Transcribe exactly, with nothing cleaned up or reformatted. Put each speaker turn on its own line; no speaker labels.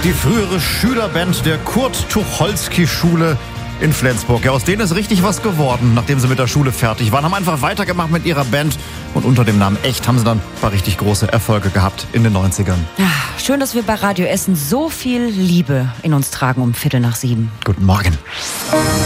Die frühere Schülerband der Kurt-Tucholsky-Schule in Flensburg. Ja, aus denen ist richtig was geworden, nachdem sie mit der Schule fertig waren. Haben einfach weitergemacht mit ihrer Band. Und unter dem Namen Echt haben sie dann ein paar richtig große Erfolge gehabt in den neunzigern.
Ja, schön, dass wir bei Radio Essen so viel Liebe in uns tragen um Viertel nach sieben.
Guten Morgen.